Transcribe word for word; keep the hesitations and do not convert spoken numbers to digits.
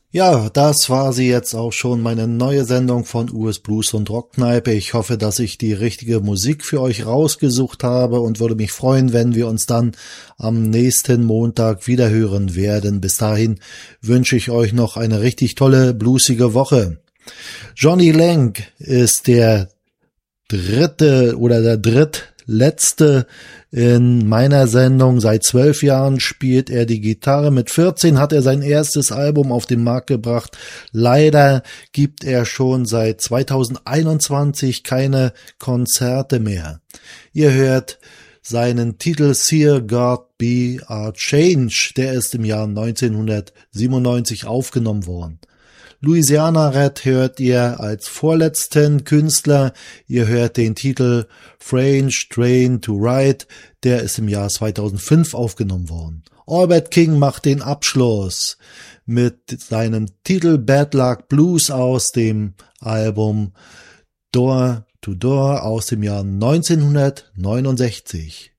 Ja, das war sie jetzt auch schon, meine neue Sendung von U S Blues und Rockkneipe. Ich hoffe, dass ich die richtige Musik für euch rausgesucht habe und würde mich freuen, wenn wir uns dann am nächsten Montag wieder hören werden. Bis dahin wünsche ich euch noch eine richtig tolle, bluesige Woche. Jonny Lang ist der dritte oder der drittletzte in meiner Sendung. Seit zwölf Jahren spielt er die Gitarre. Mit vierzehn hat er sein erstes Album auf den Markt gebracht. Leider gibt er schon seit zweitausendeinundzwanzig keine Konzerte mehr. Ihr hört seinen Titel Seer God Be a Change. Der ist im Jahr neunzehnhundertsiebenundneunzig aufgenommen worden. Louisiana Red hört ihr als vorletzten Künstler. Ihr hört den Titel French Train to Ride. Der ist im Jahr zweitausendfünf aufgenommen worden. Albert King macht den Abschluss mit seinem Titel Bad Luck Blues aus dem Album Door to Door aus dem Jahr neunzehnhundertneunundsechzig.